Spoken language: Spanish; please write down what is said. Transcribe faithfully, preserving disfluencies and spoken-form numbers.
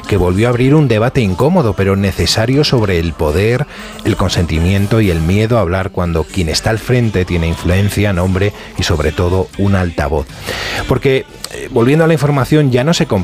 que volvió a abrir un debate incómodo pero necesario sobre el poder, el consentimiento y el miedo a hablar cuando quien está al frente tiene influencia, nombre y sobre todo un altavoz. Porque, eh, volviendo a la información, ya no se